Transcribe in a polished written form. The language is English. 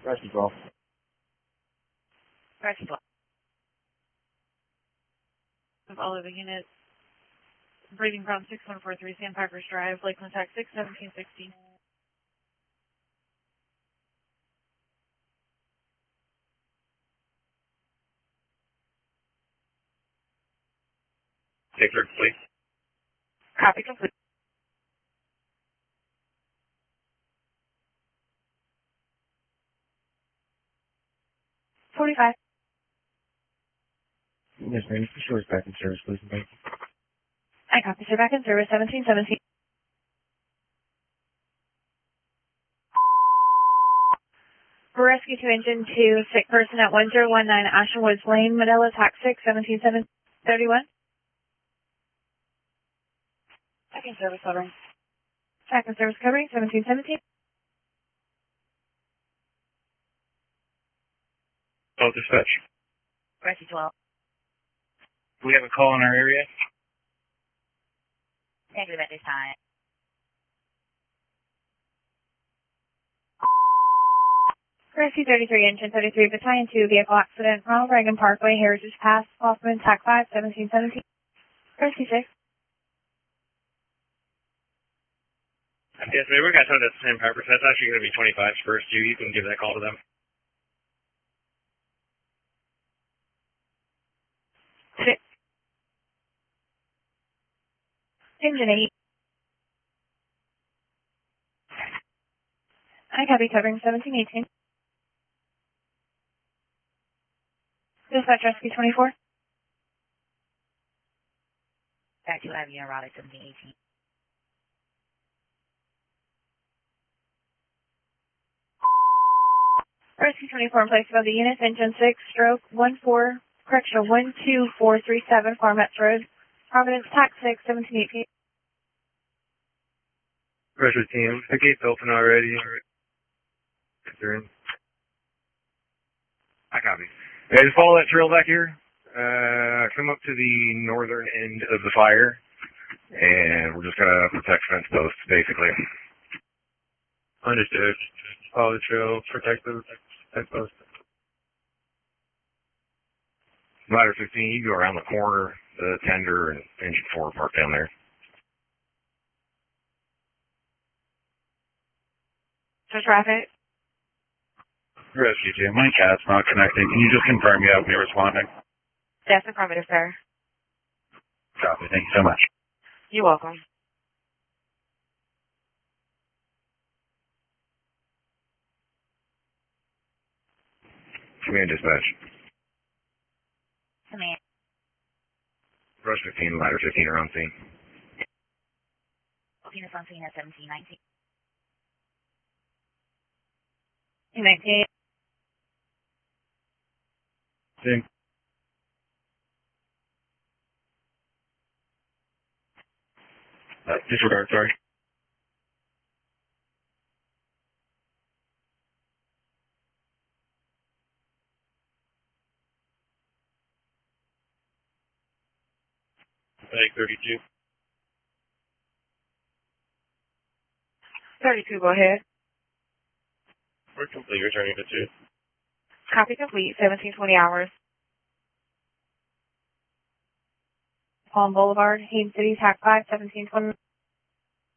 Rescue 12. Rescue 12. All of the units. Breathing from 6143 Sandpipers Drive, Lakeland, Texas, 1760. Take third, please. Copy complete. $45. Yes, ma'am. Sure, it's back in service, please. Thank you. I copy, sir. Back in service, 1717. Rescue 2, Engine 2, sick person at 1019 Ashen Woods Lane, Manila, Tax 6, 17731. Back in service, covering. Back in service, covering, 1717. Oh, dispatch. Rescue 12. Do we have a call in our area? Negative at this time. Rescue 33, Engine 33, Battalion 2, vehicle accident, Ronald Reagan Parkway, Heritage Pass, Hoffman, TAC 5, 1717. Rescue 6. Yes, ma'am. We're going to send that to Sandpipers. That's actually going to be 25's first. You can give that call to them. Engine 8. I copy, covering 1718. Dispatch Rescue 24. Back to Avenue Raleigh 1718. Rescue 24 in place above the units, Engine 6, stroke 12437, Farmettes Road, Providence, Tax 6, 1718. Pressure team. The gate's open already. They're in. I copy. Yeah, just follow that trail back here. Come up to the northern end of the fire, and we're just gonna protect fence posts, basically. Understood. Follow the trail, protect the fence posts. Ladder 15, you go around the corner, the tender and engine 4 parked down there. So traffic. Rescue team, my cat's not connecting. Can you just confirm you have me responding? That's affirmative, sir. Copy. Thank you so much. You're welcome. Command dispatch. Command. Rush 15, ladder 15 around scene. Penis on scene at 1719. 19. Scene. Disregard, sorry. Take 32. 32, go ahead. We're complete, returning to 2. Copy complete, 1720 hours. Palm Boulevard, Haines City, TAC 5, 1720.